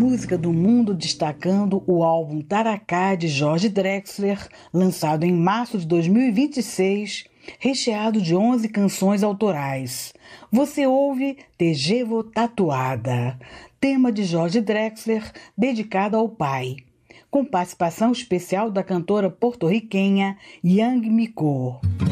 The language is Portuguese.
música do mundo destacando o álbum Taracá de Jorge Drexler, lançado em março de 2026, recheado de 11 canções autorais. Você ouve Te Llevo Tatuada, tema de Jorge Drexler dedicado ao pai, com participação especial da cantora porto-riquenha Yang Miko.